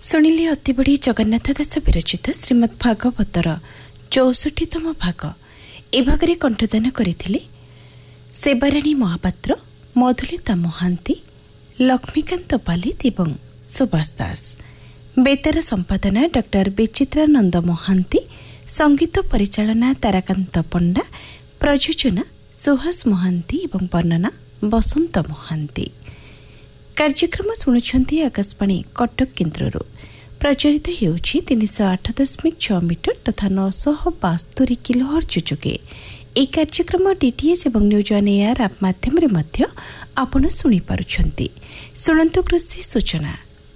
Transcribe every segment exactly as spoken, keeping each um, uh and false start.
ଶୁଣିଲେ ଅତିବଡ଼ି ଜଗନ୍ନାଥ ଦାସ ବିରଚିତ ଶ୍ରୀମଦ୍ ଭାଗବତର ଚଉଷଠିତମ ଭାଗ। ଏ ଭାଗରେ କଣ୍ଠଦାନ କରିଥିଲେ ସେବାରାଣୀ ମହାପାତ୍ର, ମଧୁଲିତା ମହାନ୍ତି, ଲକ୍ଷ୍ମୀକାନ୍ତ ପାଲିତ ଏବଂ ସୁଭାଷ ଦାସ। ବେତାର ସମ୍ପାଦନା ଡକ୍ଟର ବିଚିତ୍ରାନନ୍ଦ ମହାନ୍ତି, ସଙ୍ଗୀତ ପରିଚାଳନା ତାରାକାନ୍ତ ପଣ୍ଡା, ପ୍ରଯୋଜନା ସୁହାସ ମହାନ୍ତି ଏବଂ ବର୍ଣ୍ଣନା ବସନ୍ତ ମହାନ୍ତି। କାର୍ଯ୍ୟକ୍ରମ ଶୁଣୁଛନ୍ତି ଆକାଶବାଣୀ କଟକ କେନ୍ଦ୍ରରୁ। ପ୍ରଚାରିତ ହେଉଛି ତିନିଶହ ଆଠ ଦଶମିକ ଛଅ ମିଟର ତଥା ନଅଶହ ବାସ୍ତୋରି କିଲୋହର୍ଜ ଯୋଗେ। ଏହି କାର୍ଯ୍ୟକ୍ରମ ଡିଟିଏଚ୍ ଏବଂ ନ୍ୟୁଜ୍ ଅନ୍ ଏୟାର ଆପ୍ ମାଧ୍ୟମରେ ମଧ୍ୟ ଆପଣ ଶୁଣିପାରୁଛନ୍ତି। ଶୁଣନ୍ତୁ କୃଷି ସୂଚନା।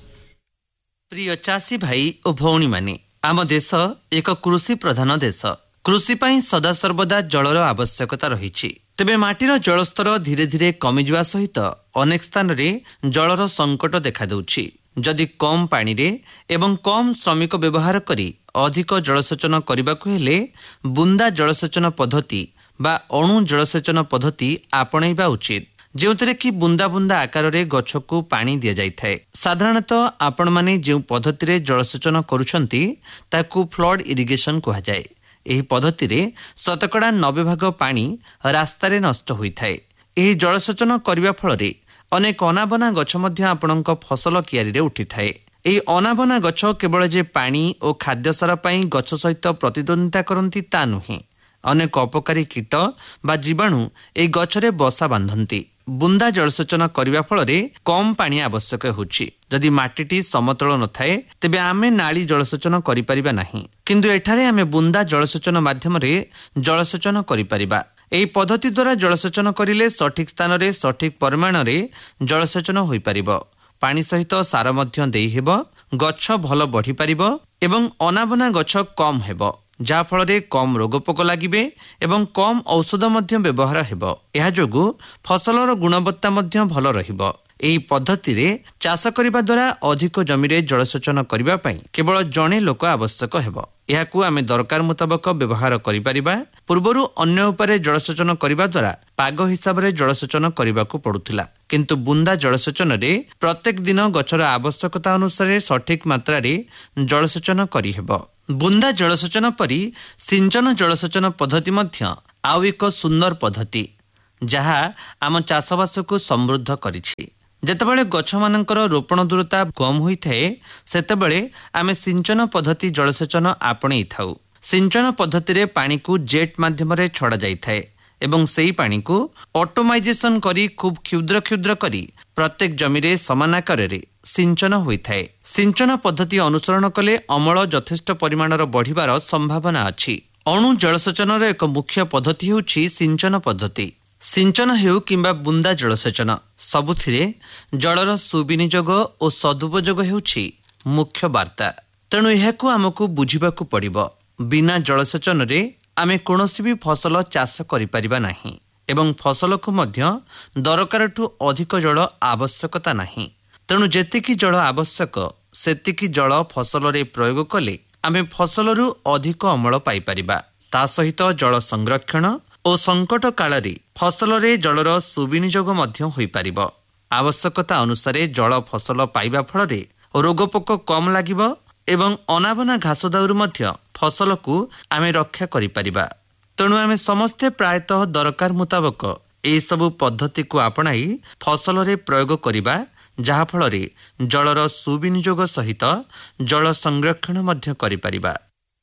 ପ୍ରିୟ ଚାଷୀ ଭାଇ ଓ ଭଉଣୀମାନେ, ଆମ ଦେଶ ଏକ କୃଷି ପ୍ରଧାନ ଦେଶ। କୃଷି ପାଇଁ ସଦାସର୍ବଦା ଜଳର ଆବଶ୍ୟକତା ରହିଛି। ତେବେ ମାଟିର ଜଳସ୍ତର ଧୀରେ ଧୀରେ କମିଯିବା ସହିତ ଅନେକ ସ୍ଥାନରେ ଜଳର ସଙ୍କଟ ଦେଖାଦେଉଛି। ଯଦି କମ୍ ପାଣିରେ ଏବଂ କମ୍ ଶ୍ରମିକ ବ୍ୟବହାର କରି ଅଧିକ ଜଳସେଚନ କରିବାକୁ ହେଲେ ବୁନ୍ଦା ଜଳସେଚନ ପଦ୍ଧତି ବା ଅଣୁ ଜଳସେଚନ ପଦ୍ଧତି ଆପଣେଇବା ଉଚିତ, ଯେଉଁଥିରେ କି ବୁନ୍ଦା ବୁନ୍ଦା ଆକାରରେ ଗଛକୁ ପାଣି ଦିଆଯାଇଥାଏ। ସାଧାରଣତଃ ଆପଣମାନେ ଯେଉଁ ପଦ୍ଧତିରେ ଜଳସେଚନ କରୁଛନ୍ତି ତାକୁ ଫ୍ଲଡ୍ ଇରିଗେସନ କୁହାଯାଏ। ଏହି ପଦ୍ଧତିରେ ଶତକଡ଼ା ନବେ ଭାଗ ପାଣି ରାସ୍ତାରେ ନଷ୍ଟ ହୋଇଥାଏ। ଏହି ଜଳସେଚନ କରିବା ଫଳରେ ଅନେକ ଅନାବନା ଗଛ ମଧ୍ୟ ଆପଣଙ୍କ ଫସଲ କିଆରିରେ ଉଠିଥାଏ। ଏହି ଅନାବନା ଗଛ କେବଳ ଯେ ପାଣି ଓ ଖାଦ୍ୟସାର ପାଇଁ ଗଛ ସହିତ ପ୍ରତିଦ୍ୱନ୍ଦିତା କରନ୍ତି ତା ନୁହେଁ, ଅନେକ ଅପକାରୀ କୀଟ ବା ଜୀବାଣୁ ଏହି ଗଛରେ ବସା ବାନ୍ଧନ୍ତି। ବୁନ୍ଦା ଜଳସେଚନ କରିବା ଫଳରେ କମ୍ ପାଣି ଆବଶ୍ୟକ ହେଉଛି। ଯଦି ମାଟିଟି ସମତଳ ନଥାଏ ତେବେ ଆମେ ନାଳି ଜଳସେଚନ କରିପାରିବା ନାହିଁ, କିନ୍ତୁ ଏଠାରେ ଆମେ ବୁନ୍ଦା ଜଳସେଚନ ମାଧ୍ୟମରେ ଜଳସେଚନ କରିପାରିବା। ଏହି ପଦ୍ଧତି ଦ୍ୱାରା ଜଳସେଚନ କରିଲେ ସଠିକ୍ ସ୍ଥାନରେ ସଠିକ୍ ପରିମାଣରେ ଜଳସେଚନ ହୋଇପାରିବ। ପାଣି ସହିତ ସାର ମଧ୍ୟ ଦେଇହେବ, ଗଛ ଭଲ ବଢ଼ିପାରିବ ଏବଂ ଅନାବନା ଗଛ କମ୍ ହେବ, ଯାହାଫଳରେ କମ୍ ରୋଗପୋକ ଲାଗିବେ ଏବଂ କମ୍ ଔଷଧ ମଧ୍ୟ ବ୍ୟବହାର ହେବ। ଏହା ଯୋଗୁଁ ଫସଲର ଗୁଣବତ୍ତା ମଧ୍ୟ ଭଲ ରହିବ। ଏହି ପଦ୍ଧତିରେ ଚାଷ କରିବା ଦ୍ୱାରା ଅଧିକ ଜମିରେ ଜଳସେଚନ କରିବା ପାଇଁ କେବଳ ଜଣେ ଲୋକ ଆବଶ୍ୟକ ହେବ। ଏହାକୁ ଆମେ ଦରକାର ମୁତାବକ ବ୍ୟବହାର କରିପାରିବା। ପୂର୍ବରୁ ଅନ୍ୟ ଉପରେ ଜଳସେଚନ କରିବା ଦ୍ୱାରା ପାଗ ହିସାବରେ ଜଳସେଚନ କରିବାକୁ ପଡୁଥିଲା, କିନ୍ତୁ ବୁନ୍ଦା ଜଳସେଚନରେ ପ୍ରତ୍ୟେକ ଦିନ ଗଛର ଆବଶ୍ୟକତା ଅନୁସାରେ ସଠିକ୍ ମାତ୍ରାରେ ଜଳସେଚନ କରିହେବ। ବୁନ୍ଦା ଜଳସେଚନ ପରି ସିଞ୍ଚନ ଜଳସେଚନ ପଦ୍ଧତି ମଧ୍ୟ ଆଉ ଏକ ସୁନ୍ଦର ପଦ୍ଧତି, ଯାହା ଆମ ଚାଷବାସକୁ ସମୃଦ୍ଧ କରିଛି। ଯେତେବେଳେ ଗଛମାନଙ୍କର ରୋପଣ ଦୂରତା କମ୍ ହୋଇଥାଏ ସେତେବେଳେ ଆମେ ସିଞ୍ଚନ ପଦ୍ଧତି ଜଳସେଚନ ଆପଣେଇଥାଉ। ସିଞ୍ଚନ ପଦ୍ଧତିରେ ପାଣିକୁ ଜେଟ୍ ମାଧ୍ୟମରେ ଛଡ଼ାଯାଇଥାଏ ଏବଂ ସେହି ପାଣିକୁ ଅଟୋମାଇଜେସନ କରି ଖୁବ୍ କ୍ଷୁଦ୍ର କ୍ଷୁଦ୍ର କରି ପ୍ରତ୍ୟେକ ଜମିରେ ସମାନ ଆକାରରେ ସିଞ୍ଚନ ହୋଇଥାଏ। ସିଞ୍ଚନ ପଦ୍ଧତି ଅନୁସରଣ କଲେ ଅମଳ ଯଥେଷ୍ଟ ପରିମାଣର ବଢ଼ିବାର ସମ୍ଭାବନା ଅଛି। ଅଣୁ ଜଳସେଚନର ଏକ ମୁଖ୍ୟ ପଦ୍ଧତି ହେଉଛି ସିଞ୍ଚନ ପଦ୍ଧତି। ସିଞ୍ଚନ ହେଉ କିମ୍ବା ବୁନ୍ଦା ଜଳସେଚନ, ସବୁଥିରେ ଜଳର ସୁବିନିଯୋଗ ଓ ସଦୁପଯୋଗ ହେଉଛି ମୁଖ୍ୟ ବାର୍ତ୍ତା। ତେଣୁ ଏହାକୁ ଆମକୁ ବୁଝିବାକୁ ପଡ଼ିବ। ବିନା ଜଳସେଚନରେ ଆମେ କୌଣସି ବି ଫସଲ ଚାଷ କରିପାରିବା ନାହିଁ ଏବଂ ଫସଲକୁ ମଧ୍ୟ ଦରକାରଠୁ ଅଧିକ ଜଳ ଆବଶ୍ୟକତା ନାହିଁ। ତେଣୁ ଯେତିକି ଜଳ ଆବଶ୍ୟକ ସେତିକି ଜଳ ଫସଲରେ ପ୍ରୟୋଗ କଲେ ଆମେ ଫସଲରୁ ଅଧିକ ଅମଳ ପାଇପାରିବା। ତା ସହିତ ଜଳ ସଂରକ୍ଷଣ ଓ ସଙ୍କଟ କାଳରେ ଫସଲରେ ଜଳର ସୁବିନିଯୋଗ ମଧ୍ୟ ହୋଇପାରିବ। ଆବଶ୍ୟକତା ଅନୁସାରେ ଜଳ ଫସଲ ପାଇବା ଫଳରେ ରୋଗପୋକ କମ୍ ଲାଗିବ ଏବଂ ଅନାବନା ଘାସ ଦାଉରୁ ମଧ୍ୟ ଫସଲକୁ ଆମେ ରକ୍ଷା କରିପାରିବା। ତେଣୁ ଆମେ ସମସ୍ତେ ପ୍ରାୟତଃ ଦରକାର ମୁତାବକ ଏହିସବୁ ପଦ୍ଧତିକୁ ଆପଣାଇ ଫସଲରେ ପ୍ରୟୋଗ କରିବା, ଯାହାଫଳରେ ଜଳର ସୁବିନିଯୋଗ ସହିତ ଜଳ ସଂରକ୍ଷଣ ମଧ୍ୟ କରିପାରିବା।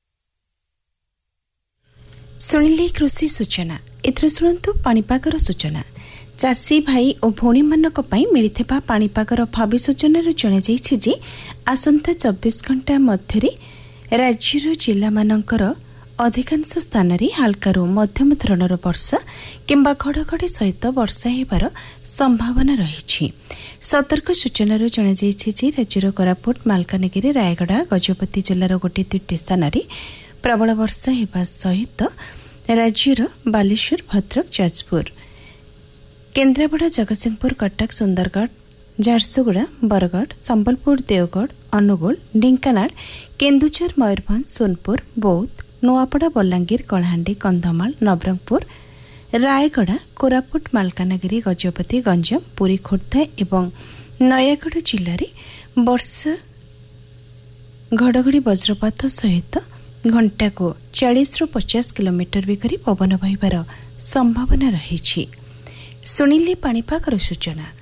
ଶୁଣିଲେ କୃଷି ସୂଚନା। ଏଥିରେ ଶୁଣନ୍ତୁ ପାଣିପାଗର ସୂଚନା। ଚାଷୀ ଭାଇ ଓ ଭଉଣୀମାନଙ୍କ ପାଇଁ ମିଳିଥିବା ପାଣିପାଗର ଭାବି ସୂଚନାରୁ ଜଣାଯାଇଛି ଯେ ଆସନ୍ତା ଚବିଶ ଘଣ୍ଟା ମଧ୍ୟରେ ରାଜ୍ୟର ଜିଲ୍ଲାମାନଙ୍କର ଅଧିକାଂଶ ସ୍ଥାନରେ ହାଲକାରୁ ମଧ୍ୟମ ଧରଣର ବର୍ଷା କିମ୍ବା ଘଡ଼ଘଡ଼ି ସହିତ ବର୍ଷା ହେବାର ସମ୍ଭାବନା ରହିଛି। ସତର୍କ ସୂଚନାରୁ ଜଣାଯାଇଛି ଯେ ରାଜ୍ୟର କୋରାପୁଟ, ମାଲକାନଗିରି, ରାୟଗଡ଼ା, ଗଜପତି ଜିଲ୍ଲାର ଗୋଟିଏ ଦୁଇଟି ସ୍ଥାନରେ ପ୍ରବଳ ବର୍ଷା ହେବା ସହିତ ରାଜ୍ୟର ବାଲେଶ୍ୱର, ଭଦ୍ରକ, ଯାଜପୁର, କେନ୍ଦ୍ରାପଡ଼ା, ଜଗତସିଂହପୁର, କଟକ, ସୁନ୍ଦରଗଡ଼, ଝାରସୁଗୁଡ଼ା, ବରଗଡ଼, ସମ୍ବଲପୁର, ଦେଓଗଡ଼, ଅନୁଗୁଳ, ଢେଙ୍କାନାଳ, କେନ୍ଦୁଝର, ମୟୂରଭଞ୍ଜ, ସୋନପୁର, ବୌଦ୍ଧ, ନୂଆପଡ଼ା, ବଲାଙ୍ଗୀର, କଳାହାଣ୍ଡି, କନ୍ଧମାଳ, ନବରଙ୍ଗପୁର, ରାୟଗଡ଼ା, କୋରାପୁଟ, ମାଲକାନଗିରି, ଗଜପତି, ଗଞ୍ଜାମ, ପୁରୀ, ଖୋର୍ଦ୍ଧା ଏବଂ ନୟାଗଡ଼ ଜିଲ୍ଲାରେ ବର୍ଷା ଘଡ଼ଘଡ଼ି ବଜ୍ରପାତ ସହିତ ଘଣ୍ଟାକୁ ଚାଳିଶରୁ ପଚାଶ କିଲୋମିଟର ବେଗରେ ପବନ ବହିବାର ସମ୍ଭାବନା ରହିଛି। ଶୁଣିଲେ ପାଣିପାଗର ସୂଚନା।